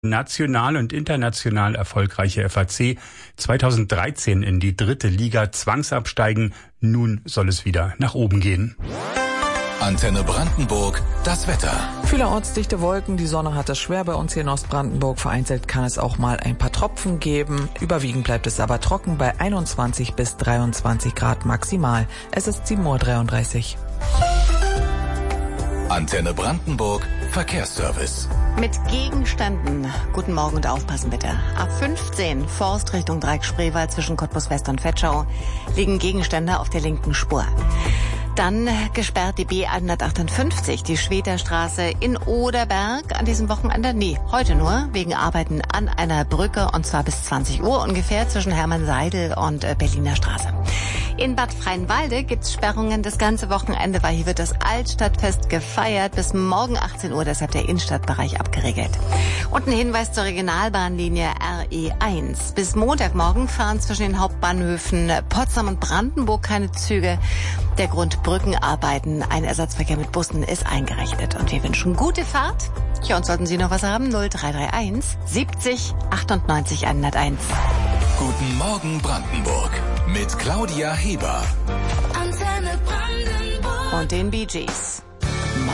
national und international erfolgreiche FAC 2013 in die 3. Liga zwangsabsteigen. Nun soll es wieder nach oben gehen. Antenne Brandenburg, das Wetter. Vielerorts dichte Wolken, die Sonne hat es schwer bei uns hier in Ostbrandenburg. Vereinzelt kann es auch mal ein paar Tropfen geben. Überwiegend bleibt es aber trocken bei 21 bis 23 Grad maximal. Es ist 7:33 Uhr. Antenne Brandenburg, Verkehrsservice. Mit Gegenständen. Guten Morgen und aufpassen bitte. A15 Forst Richtung Dreieck-Spreewald zwischen Cottbus West und Vetschau liegen Gegenstände auf der linken Spur. Dann gesperrt die B158, die Schwederstraße in Oderberg an diesem Wochenende. Nee, heute nur, wegen Arbeiten an einer Brücke und zwar bis 20 Uhr ungefähr zwischen Hermann-Seidel und Berliner Straße. In Bad Freienwalde gibt's Sperrungen das ganze Wochenende, weil hier wird das Altstadtfest gefeiert. Bis morgen 18 Uhr, deshalb der Innenstadtbereich abgeregelt. Und ein Hinweis zur Regionalbahnlinie RE1. Bis Montagmorgen fahren zwischen den Hauptbahnhöfen Potsdam und Brandenburg keine Züge. Der Grund Brückenarbeiten, ein Ersatzverkehr mit Bussen ist eingerechnet. Und wir wünschen gute Fahrt. Ja, und sollten Sie noch was haben, 0331 70 98 101. Guten Morgen Brandenburg mit Claudia Heber. Und den Bee Gees.